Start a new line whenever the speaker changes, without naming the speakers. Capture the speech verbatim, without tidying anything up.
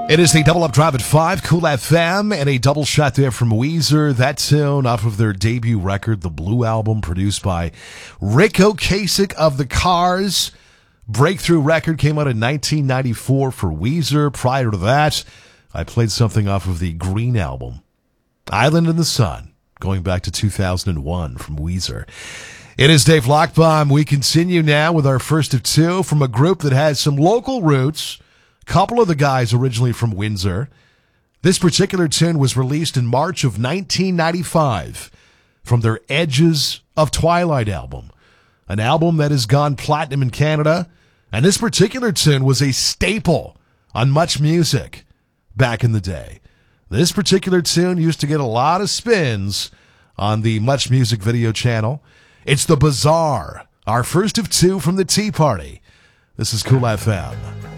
It is the Double Up Drive at five, Cool F M, and a double shot there from Weezer. That tune off of their debut record, The Blue Album, produced by Rick Ocasek of The Cars. Breakthrough record came out in nineteen ninety-four for Weezer. Prior to that, I played something off of the Green Album, Island in the Sun, going back to two thousand one from Weezer. It is Dave Lockbaum. We continue now with our first of two from a group that has some local roots. Couple of the guys originally from Windsor. This particular tune was released in March of nineteen ninety-five from their Edges of Twilight album, an album that has gone platinum in Canada, and this particular tune was a staple on Much Music back in the day. This particular tune used to get a lot of spins on the Much Music video channel. It's The Bazaar, our first of two from the Tea Party. This is Cool F M.